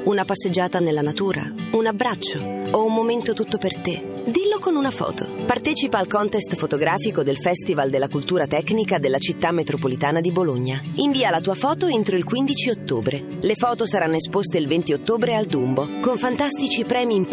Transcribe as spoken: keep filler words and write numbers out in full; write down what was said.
una passeggiata nella natura, un abbraccio o un momento tutto per te. Dillo con una foto. Partecipa al contest fotografico del Festival della Cultura Tecnica della Città Metropolitana di Bologna. Invia la tua foto entro il quindici ottobre. Le foto saranno esposte il venti ottobre al Dumbo, con fantastici premi in